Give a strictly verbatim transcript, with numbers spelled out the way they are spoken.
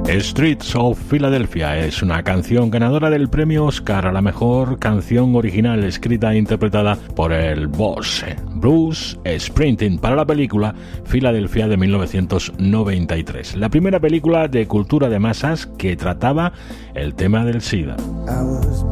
Streets of Philadelphia es una canción ganadora del premio Oscar a la mejor canción original escrita e interpretada por el boss Bruce Springsteen para la película Philadelphia de mil novecientos noventa y tres, la primera película de cultura de masas que trataba el tema del SIDA.